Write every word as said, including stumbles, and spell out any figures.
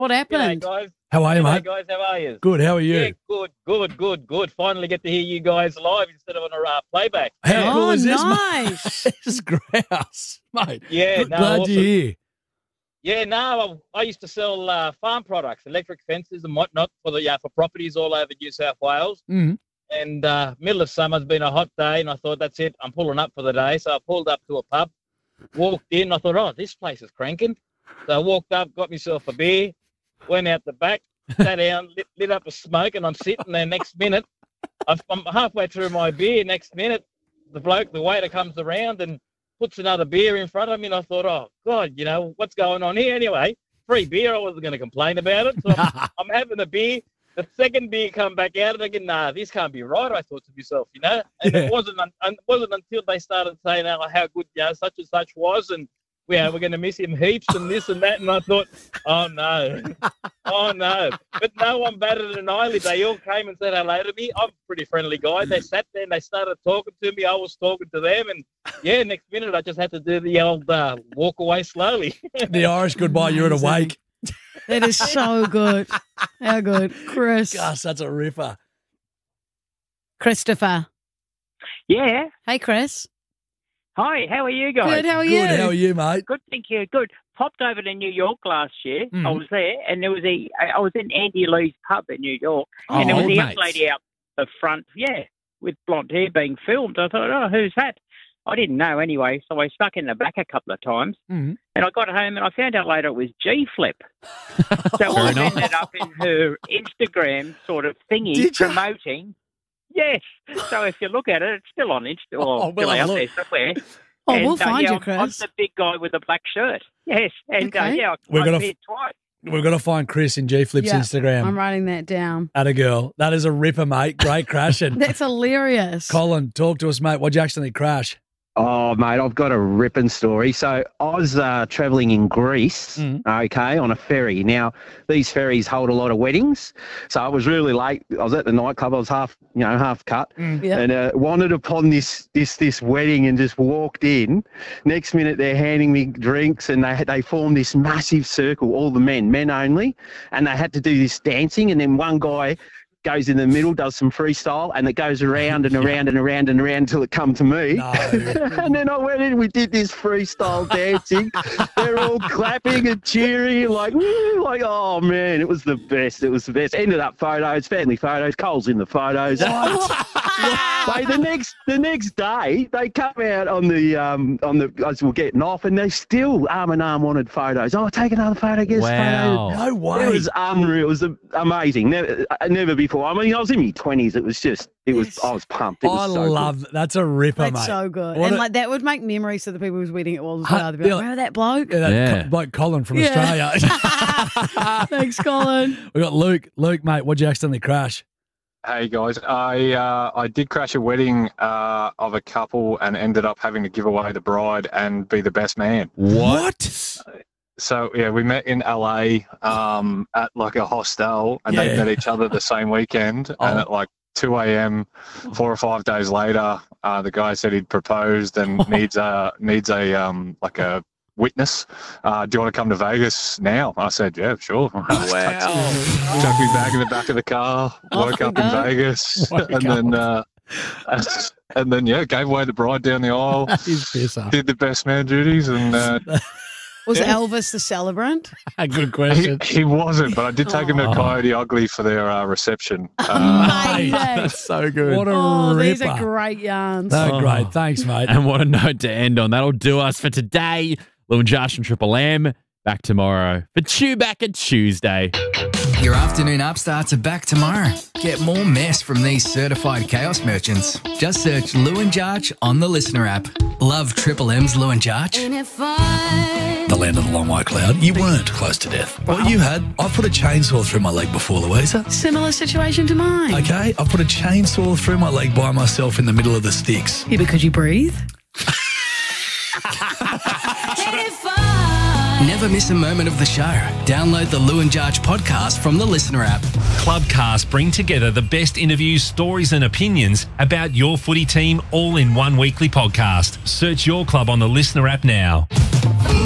What happened? G'day, guys. How are you, G'day, mate? guys. How are you? Good. How are you? Yeah, good, good, good, good. Finally get to hear you guys live instead of on a uh, playback. How yeah. cool Oh, is this, nice. mate? This is grouse, mate. Yeah, Good- no, glad awesome. you're here. Yeah, no, I, I used to sell uh, farm products, electric fences and whatnot for the uh, for properties all over New South Wales. Mm. And uh, middle of summer's been a hot day, and I thought, that's it, I'm pulling up for the day. So I pulled up to a pub, walked in. I thought, oh, this place is cranking. So I walked up, got myself a beer, went out the back, sat down, lit, lit up a smoke, and I'm sitting there. Next minute, I've, I'm halfway through my beer. Next minute, the bloke, the waiter comes around and puts another beer in front of me, and I thought, oh, God, you know, what's going on here? Anyway, free beer, I wasn't going to complain about it. So I'm, I'm having a beer. The second beer come back out, and I go, nah, this can't be right, I thought to myself, you know. And Yeah. it wasn't un- it wasn't until they started saying oh, how good, you know, such and such was, and yeah, we're going to miss him heaps and this and that, and I thought, oh, no, oh, no. But no one batted an eyelid. They all came and said hello to me. I'm a pretty friendly guy. They sat there and they started talking to me. I was talking to them, and, yeah, next minute I just had to do the old uh, walk away slowly. The Irish goodbye, you're at a Amazing. wake. That is so good. How good. Chris. Gosh, that's a ripper. Christopher. Yeah. Hey, Chris. Hi, how are you guys? Good. How are Good. you? How are you, mate? Good, thank you. Good. Popped over to New York last year. Mhm. I was there, and there was a. I was in Andy Lee's pub in New York, Oh, and there was old a young mates. lady out the front, yeah, with blonde hair being filmed. I thought, oh, who's that? I didn't know anyway, so I stuck in the back a couple of times, Mhm. and I got home and I found out later it was G Flip. So Very I nice. ended up in her Instagram sort of thingy Did you? promoting. Yes. So if you look at it, it's still on Insta, or Oh, we'll still have a out look. there somewhere. Oh, And, we'll uh, find yeah, you, I'm- Chris. I'm the big guy with the black shirt. Yes, and uh, Okay. yeah, I We're I gonna appeared twice. We've got to find Chris in G Flip's Yeah, Instagram. I'm writing that down. At a girl. That is a ripper, mate. Great crashing. That's hilarious. Colin, talk to us, mate. What'd you accidentally crash? Oh, mate, I've got a ripping story. So I was uh, travelling in Greece, Mhm. okay, on a ferry. Now, these ferries hold a lot of weddings. So I was really late. I was at the nightclub. I was half, you know, half cut. Yeah. And uh, wandered upon this this this wedding and just walked in. Next minute, they're handing me drinks, and they they formed this massive circle, all the men, men only. And they had to do this dancing, and then one guy goes in the middle, does some freestyle, and it goes around and around and around and around until it come to me. No. And then I went in, we did this freestyle dancing. They're all clapping and cheering, like, woo, like, oh man, it was the best. It was the best. Ended up photos, family photos, Cole's in the photos. Mate, the next the next day they come out on the um on the as we're getting off, and they still arm in arm wanted photos. Oh, take another photo, get a Wow. photo. No way. It was unreal. It was uh, amazing. Never, uh, never before. I mean, I was in my twenties. It was just, it was. Yes. I was pumped. It I was so good. love that. That's a ripper, That's mate. so good. What and a- like that would make memories to the people who's wedding at all as Huh, well. They'd be like, yeah. remember that bloke? Yeah, that Yeah. Co- bloke Colin from Yeah. Australia. Thanks, Colin. We got Luke. Luke, mate, what'd you accidentally crash? Hey guys, I uh, I did crash a wedding uh, of a couple and ended up having to give away the bride and be the best man. What? So yeah, we met in L A um, at like a hostel, and Yeah. they met each other the same weekend. Oh. And at like two a m, four or five days later, uh, the guy said he'd proposed and needs a needs a um, like a witness. Uh, do you want to come to Vegas now? I said, yeah, sure. Wow. Chucked me back in the back of the car, Off woke we up in go. Vegas, Woke and up. then uh, and then yeah, gave away the bride down the aisle, He's pisser. did the best man duties, and uh, Was Yeah. Elvis the celebrant? Good he, question. he wasn't. But I did take him to Oh. Coyote Ugly for their uh, reception. Uh, Mate, That's so good. what a Oh, ripper. these are great yarns. No, Oh. great. Thanks, mate. And what a note to end on. That'll do us for today. Lou and Josh and Triple M back tomorrow for Chewbacca Tuesday. Your afternoon upstarts are back tomorrow. Get more mess from these certified chaos merchants. Just search Lou and Jarch on the Listener app. Love Triple M's Lou and Jarch? The land of the long white cloud. You weren't close to death. What you had, I've put a chainsaw through my leg before, Louisa. Similar situation to mine. Okay, I've put a chainsaw through my leg by myself in the middle of the sticks. Yeah, but could you breathe? Never miss a moment of the show. Download the Lou and Jarch podcast from the Listener app. Clubcast bring together the best interviews, stories and opinions about your footy team all in one weekly podcast. Search your club on the Listener app now.